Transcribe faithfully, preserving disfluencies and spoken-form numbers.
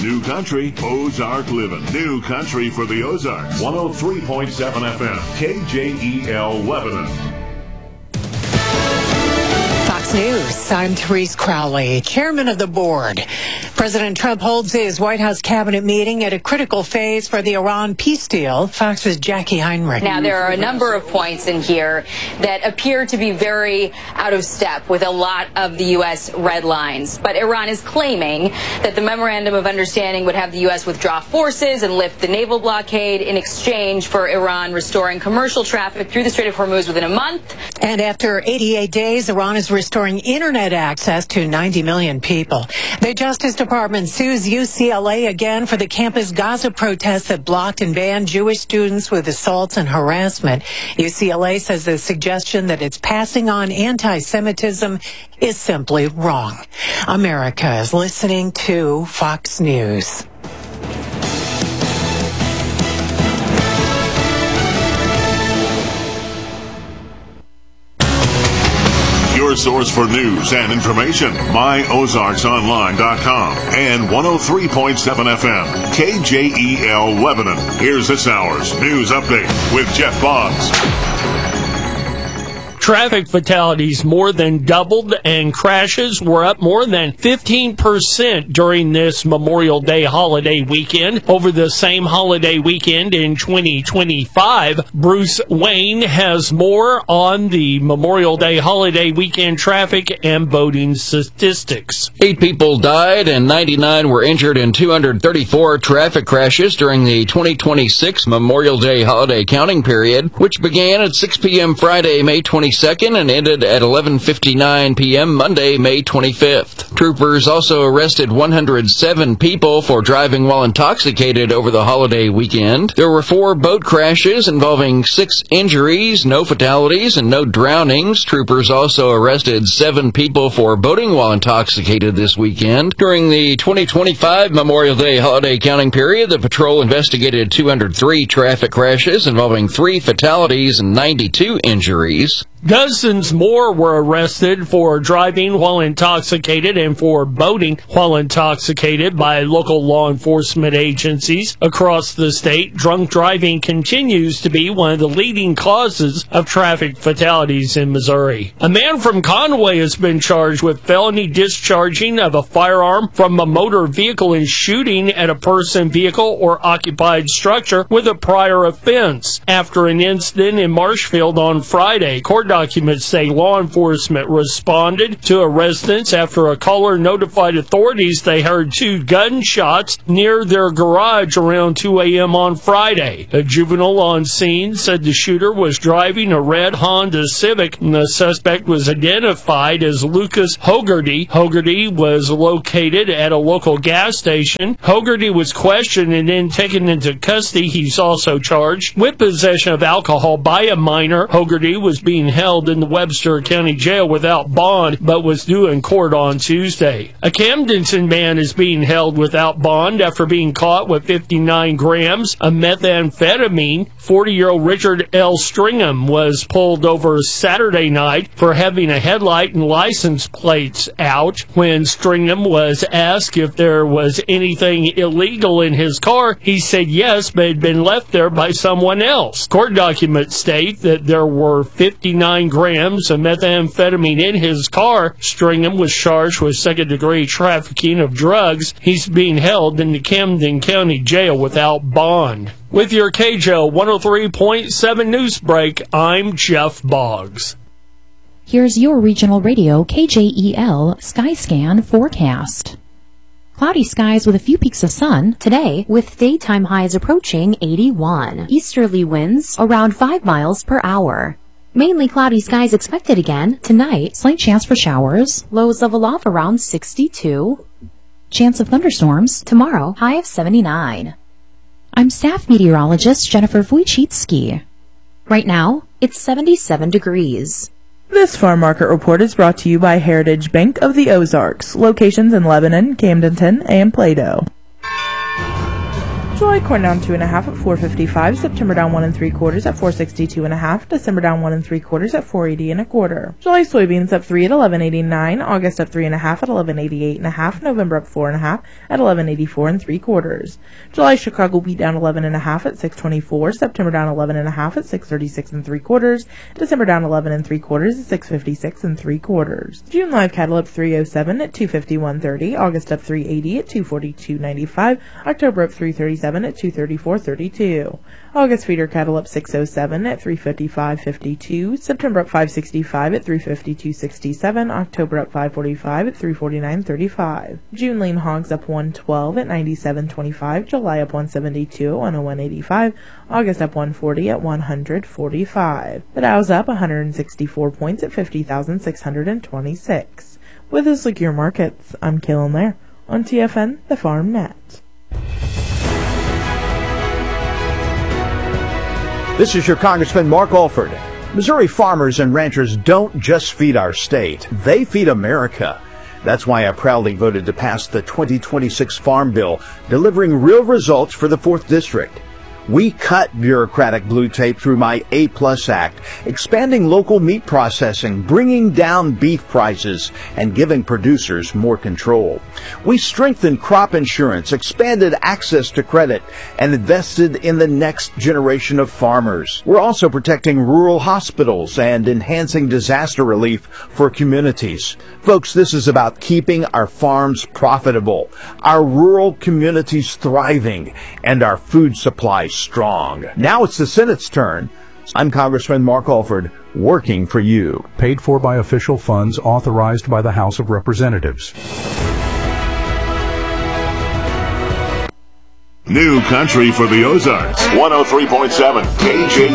New Country, Ozark Living. New Country for the Ozarks. one oh three point seven F M, K J E L Lebanon. Fox News, I'm Therese Crowley, chairman of the board. President Trump holds his White House cabinet meeting at a critical phase for the Iran peace deal. Fox's Jackie Heinrich. Now, there are a number of points in here that appear to be very out of step with a lot of the U S red lines. But Iran is claiming that the memorandum of understanding would have the U S withdraw forces and lift the naval blockade in exchange for Iran restoring commercial traffic through the Strait of Hormuz within a month. And after eighty-eight days, Iran is restoring internet access to ninety million people. The Justice Department sues U C L A again for the campus Gaza protests that blocked and banned Jewish students with assaults and harassment. U C L A says the suggestion that it's passing on anti-Semitism is simply wrong. America is listening to Fox News. Your source for news and information, my ozarks online dot com and one oh three point seven F M, K J E L Lebanon. Here's this hour's news update with Jeff Boggs. Traffic fatalities more than doubled and crashes were up more than fifteen percent during this Memorial Day holiday weekend. Over the same holiday weekend in twenty twenty-five, Bruce Wayne has more on the Memorial Day holiday weekend traffic and boating statistics. Eight people died and ninety-nine were injured in two hundred thirty-four traffic crashes during the twenty twenty-six Memorial Day holiday counting period, which began at six p.m. Friday, May twenty-second and ended at eleven fifty-nine p.m. Monday, May twenty-fifth. Troopers also arrested one hundred seven people for driving while intoxicated over the holiday weekend. There were four boat crashes involving six injuries, no fatalities, and no drownings. Troopers also arrested seven people for boating while intoxicated this weekend. During the twenty twenty-five Memorial Day holiday counting period, the patrol investigated two hundred three traffic crashes involving three fatalities and ninety-two injuries. Dozens more were arrested for driving while intoxicated and for boating while intoxicated by local law enforcement agencies across the state. Drunk driving continues to be one of the leading causes of traffic fatalities in Missouri. A man from Conway has been charged with felony discharging of a firearm from a motor vehicle and shooting at a person, vehicle, or occupied structure with a prior offense after an incident in Marshfield on Friday. Court documents say law enforcement responded to a residence after a caller notified authorities they heard two gunshots near their garage around two a.m. on Friday. A juvenile on scene said the shooter was driving a red Honda Civic, and the suspect was identified as Lucas Hogarty. Hogarty was located at a local gas station. Hogarty was questioned and then taken into custody. He's also charged with possession of alcohol by a minor. Hogarty was being held in the Webster County Jail without bond, but was due in court on Tuesday. A Camdenton man is being held without bond after being caught with fifty-nine grams of methamphetamine. forty-year-old Richard L. Stringham was pulled over Saturday night for having a headlight and license plates out. When Stringham was asked if there was anything illegal in his car, he said yes, but had been left there by someone else. Court documents state that there were fifty-nine grams of methamphetamine in his car. Stringham was charged with second-degree trafficking of drugs. He's being held in the Camden County Jail without bond. With your K J L one oh three point seven News Break, I'm Jeff Boggs. Here's your regional radio K J E L Skyscan forecast. Cloudy skies with a few peaks of sun today, with daytime highs approaching eighty-one. Easterly winds around five miles per hour. Mainly cloudy skies expected again tonight. Slight chance for showers. Lows level off around sixty-two. Chance of thunderstorms tomorrow. High of seventy-nine. I'm staff meteorologist Jennifer Wojcicki. Right now, it's seventy-seven degrees. This farm market report is brought to you by Heritage Bank of the Ozarks. Locations in Lebanon, Camdenton, and Plato. July corn down two and a half at four fifty-five. September down one and three quarters at four sixty-two and a half. December down one and three quarters at four eighty and a quarter. July soybeans up three at eleven eighty-nine. August up three and a half at eleven eighty-eight and a half. November up four and a half at eleven eighty-four and three quarters. July Chicago wheat down eleven and a half at six twenty-four. September down eleven and a half at six thirty-six and three quarters. December down eleven and three quarters at six fifty-six and three quarters. June live cattle up three oh seven at two fifty-one thirty. August up three eighty at two forty-two ninety-five. October up three thirty-seven at two thirty-four thirty-two. August feeder cattle up six oh seven at three fifty-five fifty-two. September up five sixty-five at three fifty-two sixty-seven. October up five forty-five at three forty-nine thirty-five. June lean hogs up one twelve at ninety-seven twenty-five. July up one seventy-two at one oh one eighty-five. August up one forty at one hundred forty-five. The Dow's up one hundred sixty-four points at fifty thousand six hundred twenty-six. With this look at your markets, I'm Kaylin Lair on T F N, the Farm Net. This is your Congressman Mark Alford. Missouri farmers and ranchers don't just feed our state, they feed America. That's why I proudly voted to pass the twenty twenty-six Farm Bill, delivering real results for the fourth District. We cut bureaucratic blue tape through my A Plus Act, expanding local meat processing, bringing down beef prices, and giving producers more control. We strengthened crop insurance, expanded access to credit, and invested in the next generation of farmers. We're also protecting rural hospitals and enhancing disaster relief for communities. Folks, this is about keeping our farms profitable, our rural communities thriving, and our food supply strong. Now it's the Senate's turn. I'm Congressman Mark Alford, working for you. Paid for by official funds authorized by the House of Representatives. New country for the Ozarks. one oh three point seven K J